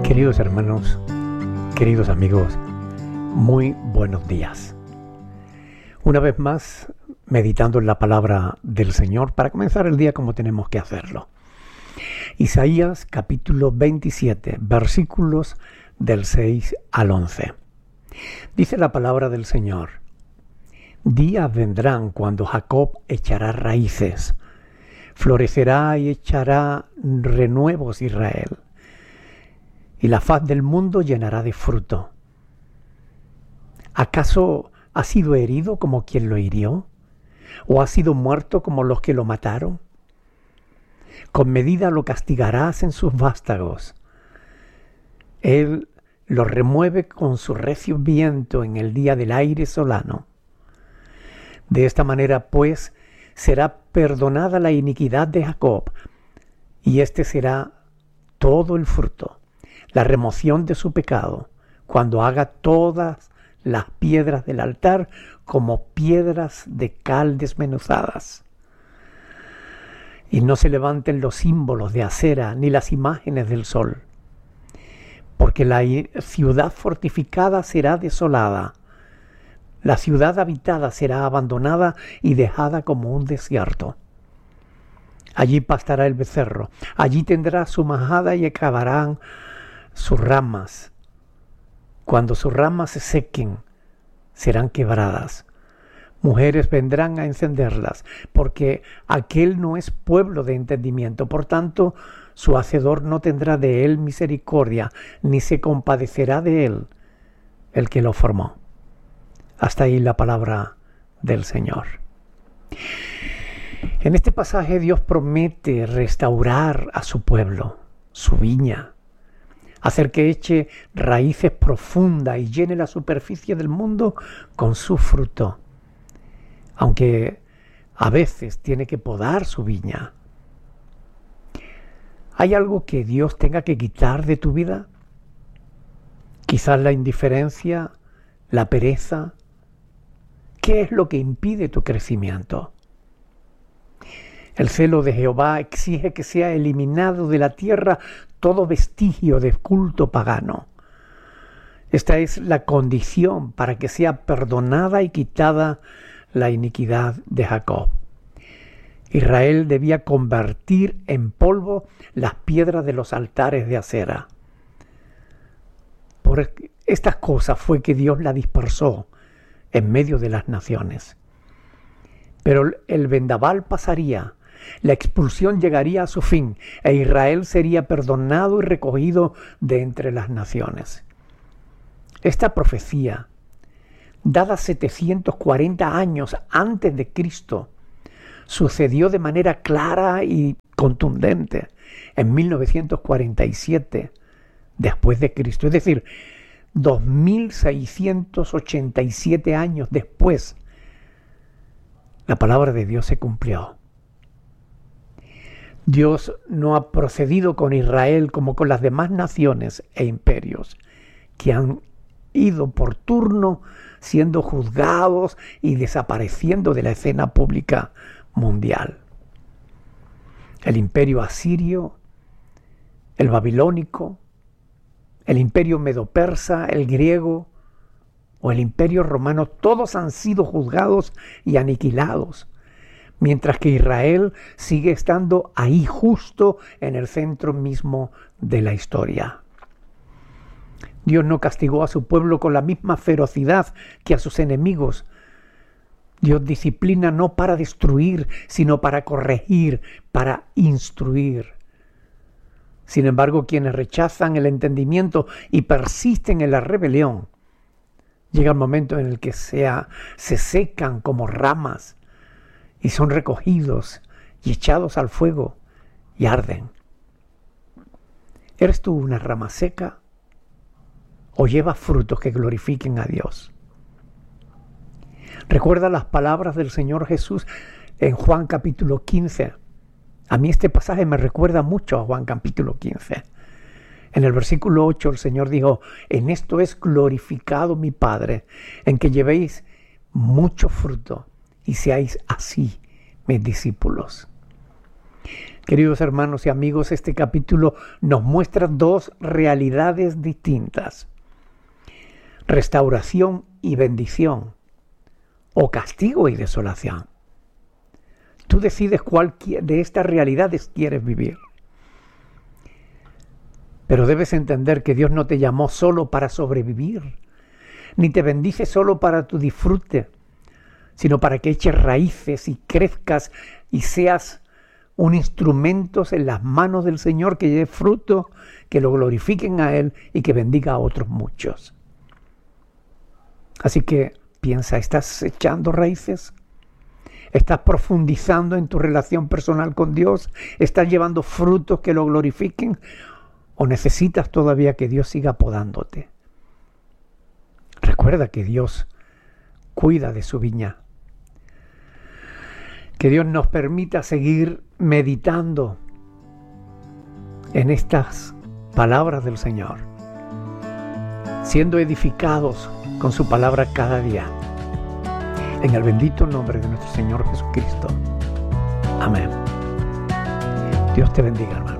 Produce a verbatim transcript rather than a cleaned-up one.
Queridos hermanos, queridos amigos, muy buenos días. Una vez más, meditando en la palabra del Señor para comenzar el día como tenemos que hacerlo. Isaías capítulo veintisiete, versículos del seis al once. Dice la palabra del Señor: días vendrán cuando Jacob echará raíces, florecerá y echará renuevos Israel, y la faz del mundo llenará de fruto. ¿Acaso ha sido herido como quien lo hirió? ¿O ha sido muerto como los que lo mataron? Con medida lo castigarás en sus vástagos. Él lo remueve con su recio viento en el día del aire solano. De esta manera, pues, será perdonada la iniquidad de Jacob, y este será todo el fruto, la remoción de su pecado, cuando haga todas las piedras del altar como piedras de cal desmenuzadas. Y no se levanten los símbolos de acera ni las imágenes del sol, porque la ciudad fortificada será desolada, la ciudad habitada será abandonada y dejada como un desierto. Allí pastará el becerro, allí tendrá su majada y acabarán sus ramas. Cuando sus ramas se sequen, serán quebradas. Mujeres vendrán a encenderlas, porque aquel no es pueblo de entendimiento. Por tanto, su hacedor no tendrá de él misericordia, ni se compadecerá de él el que lo formó. Hasta ahí la palabra del Señor. En este pasaje Dios promete restaurar a su pueblo, su viña, hacer que eche raíces profundas y llene la superficie del mundo con su fruto, aunque a veces tiene que podar su viña. ¿Hay algo que Dios tenga que quitar de tu vida? Quizás la indiferencia, la pereza. ¿Qué es lo que impide tu crecimiento? El celo de Jehová exige que sea eliminado de la tierra todo vestigio de culto pagano. Esta es la condición para que sea perdonada y quitada la iniquidad de Jacob. Israel debía convertir en polvo las piedras de los altares de acera. Por estas cosas fue que Dios la dispersó en medio de las naciones. Pero el vendaval pasaría, la expulsión llegaría a su fin, e Israel sería perdonado y recogido de entre las naciones. Esta profecía, dada setecientos cuarenta años antes de Cristo, sucedió de manera clara y contundente en mil novecientos cuarenta y siete después de Cristo, es decir, dos mil seiscientos ochenta y siete años después. La palabra de Dios se cumplió. Dios no ha procedido con Israel como con las demás naciones e imperios que han ido por turno siendo juzgados y desapareciendo de la escena pública mundial. El imperio asirio, el babilónico, el imperio medo-persa, el griego o el imperio romano, todos han sido juzgados y aniquilados, mientras que Israel sigue estando ahí justo en el centro mismo de la historia. Dios no castigó a su pueblo con la misma ferocidad que a sus enemigos. Dios disciplina no para destruir, sino para corregir, para instruir. Sin embargo, quienes rechazan el entendimiento y persisten en la rebelión, llega el momento en el que sea, se secan como ramas y son recogidos y echados al fuego y arden. ¿Eres tú una rama seca o llevas frutos que glorifiquen a Dios? Recuerda las palabras del Señor Jesús en Juan capítulo quince. A mí este pasaje me recuerda mucho a Juan capítulo quince. En el versículo ocho el Señor dijo: en esto es glorificado mi Padre, en que llevéis mucho fruto y seáis así mis discípulos. Queridos hermanos y amigos, este capítulo nos muestra dos realidades distintas: restauración y bendición, o castigo y desolación. Tú decides cuál de estas realidades quieres vivir. Pero debes entender que Dios no te llamó solo para sobrevivir, ni te bendice solo para tu disfrute, sino para que eches raíces y crezcas y seas un instrumento en las manos del Señor que dé fruto, que lo glorifiquen a Él y que bendiga a otros muchos. Así que piensa, ¿estás echando raíces? ¿Estás profundizando en tu relación personal con Dios? ¿Estás llevando frutos que lo glorifiquen? ¿O necesitas todavía que Dios siga podándote? Recuerda que Dios cuida de su viña. Que Dios nos permita seguir meditando en estas palabras del Señor, siendo edificados con su palabra cada día. En el bendito nombre de nuestro Señor Jesucristo. Amén. Dios te bendiga, hermano.